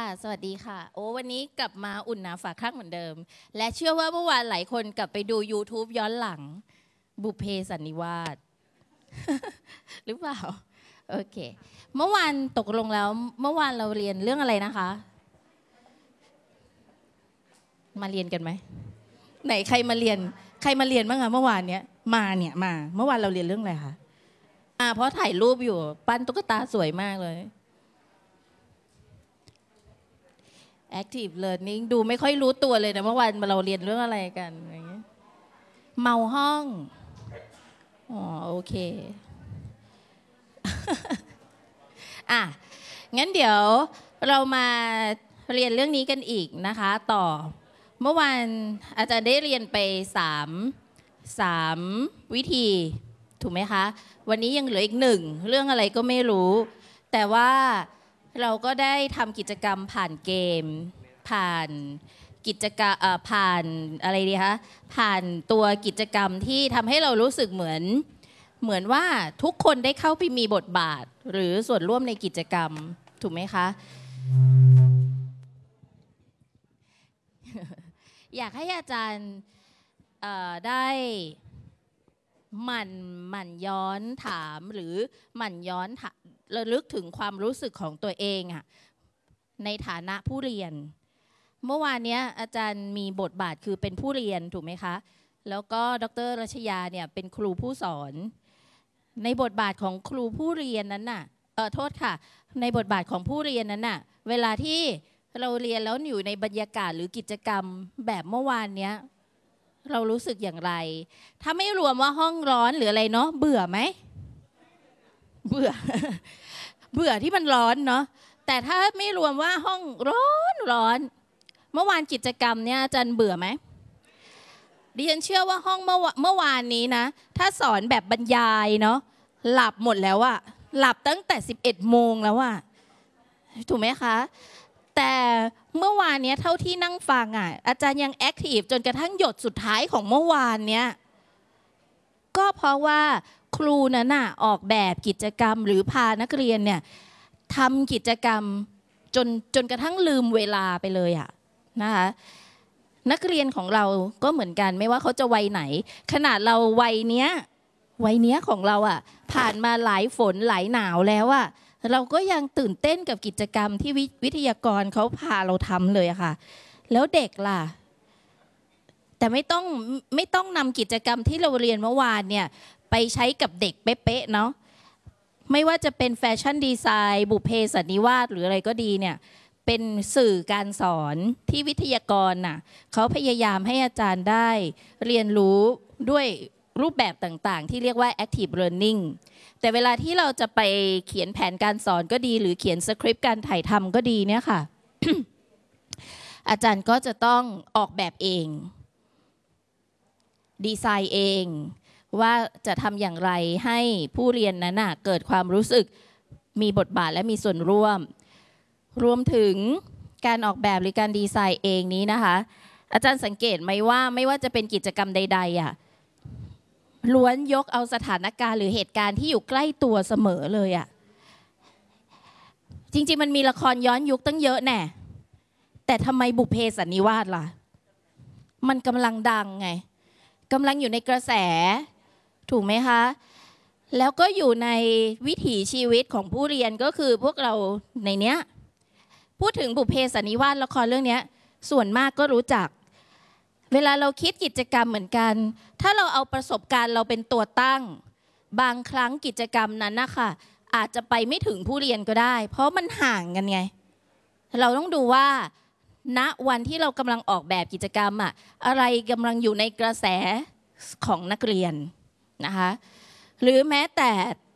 สวัสดีค่ะโอ้วันนี้กลับมาอุ่นหนาฝาข้างเหมือนเดิมและเชื่อว่าเมื่อวานหลายคนกลับไปดู YouTube ย้อนหลังบุพเพสันนิวาส หรือเปล่าโอเคเมื่อวานตกลงแล้วเมื่อวานเราเรียนเรื่องอะไรนะคะมาเรียนกันไหมไหนใครมาเรียนบ้างคะเมื่อวานเนี้ยมาเมื่อวานเราเรียนเรื่องอะไรคะเพราะถ่ายรูปอยู่ปั้นตุ๊กตาสวยมากเลย Active Learning ดูไม่ค่อยรู้ตัวเลยนะเมื่อวานเราเรียนเรื่องอะไรกันอย่างเงี้ยเมาห้องอ๋อโอเค งั้นเดี๋ยวเรามาเรียนเรื่องนี้กันอีกนะคะต่อเมื่อวานอาจารย์ได้เรียนไป3วิธีถูกไหมคะวันนี้ยังเหลืออีก1เรื่องอะไรก็ไม่รู้แต่ว่าเราก็ได้ทำกิจกรรมผ่านเกมผ่านกิจกรรมผ่านอะไรดีคะผ่านตัวกิจกรรมที่ทำให้เรารู้สึกเหมือนว่าทุกคนได้เข้าไปมีบทบาทหรือส่วนร่วมในกิจกรรมถูกไหมคะ อยากให้อาจารย์ได้หมั่นย้อนถามหรือหมั่นย้อนระลึกถึงความรู้สึกของตัวเองอะในฐานะผู้เรียนเมื่อวานนี้อาจารย์มีบทบาทคือเป็นผู้เรียนถูกไหมคะแล้วก็ดร.รัชยาเนี่ยเป็นครูผู้สอนในบทบาทของครูผู้เรียนนั้นน่ะโทษค่ะในบทบาทของผู้เรียนนั้นน่ะเวลาที่เราเรียนแล้วอยู่ในบรรยากาศหรือกิจกรรมแบบเมื่อวานเนี้ยเรารู้สึกอย่างไรถ้าไม่รวมว่าห้องร้อนหรืออะไรเนาะเบื่อไหมเบื่อ เบื่อที่มันร้อนเนาะแต่ถ้าไม่รวมว่าห้องร้อนเมื่อวานกิจกรรมเนี่ยอาจารย์เบื่อไหมดิฉันเชื่อว่าห้องเมื่อวานนี้นะถ้าสอนแบบบรรยายเนาะหลับหมดแล้วอะหลับตั้งแต่11 โมงแล้วอะถูกไหมคะแต่เมื่อวานนี้เท่าที่นั่งฟังอ่ะอาจารย์ยังแอคทีฟจนกระทั่งหยดสุดท้ายของเมื่อวานเนี้ยก็เพราะว่าครูนั้นน่ะออกแบบกิจกรรมหรือพานักเรียนเนี่ยทำกิจกรรมจนกระทั่งลืมเวลาไปเลยอ่ะนะคะนักเรียนของเราก็เหมือนกันไม่ว่าเขาจะวัยไหนขนาดเราวัยเนี้ยของเราอ่ะผ่านมาหลายฝนหลายหนาวแล้วอ่ะเราก็ยังตื่นเต้นกับกิจกรรมที่วิทยากรเขาพาเราทำเลยค่ะแล้วเด็กล่ะแต่ไม่ต้องนำกิจกรรมที่เราเรียนเมื่อวานเนี่ยไปใช้กับเด็กเป๊ะๆเนาะไม่ว่าจะเป็นแฟชั่นดีไซน์บุพเพสันนิวาสหรืออะไรก็ดีเนี่ยเป็นสื่อการสอนที่วิทยากรน่ะเขาพยายามให้อาจารย์ได้เรียนรู้ด้วยรูปแบบต่างๆที่เรียกว่า active learning แต่เวลาที่เราจะไปเขียนแผนการสอนก็ดีหรือเขียนสคริปต์การถ่ายทำก็ดีเนี่ยค่ะ อาจารย์ก็จะต้องออกแบบเองดีไซน์เองว่าจะทำอย่างไรให้ผู้เรียนนั้นน่ะเกิดความรู้สึกมีบทบาทและมีส่วนร่วมรวมถึงการออกแบบหรือการดีไซน์เองนี้นะคะอาจารย์สังเกตไหมว่าไม่ว่าจะเป็นกิจกรรมใดๆอ่ะล้วนยกเอาสถานการณ์หรือเหตุการณ์ที่อยู่ใกล้ตัวเสมอเลยอ่ะจริงๆมันมีละครย้อนยุคตั้งเยอะแน่แต่ทำไมบุพเพสันนิวาสล่ะมันกำลังดังไงกำลังอยู่ในกระแสถูกไหมคะแล้วก็อยู่ในวิถีชีวิตของผู้เรียนก็คือพวกเราในเนี้ยพูดถึงบุพเพสันนิวาสละครเรื่องนี้ส่วนมากก็รู้จักเวลาเราคิดกิจกรรมเหมือนกันถ้าเราเอาประสบการณ์เราเป็นตัวตั้งบางครั้งกิจกรรมนั้นนะคะอาจจะไปไม่ถึงผู้เรียนก็ได้เพราะมันห่างกันไงเราต้องดูว่าณวันที่เรากำลังออกแบบกิจกรรมอะไรกำลังอยู่ในกระแสของนักเรียนนะคะหรือแม้แต่